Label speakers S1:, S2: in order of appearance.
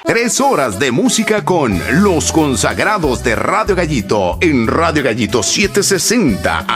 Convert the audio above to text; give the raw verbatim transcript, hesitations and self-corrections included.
S1: Tres horas de música con los consagrados de Radio Gallito en Radio Gallito setecientos sesenta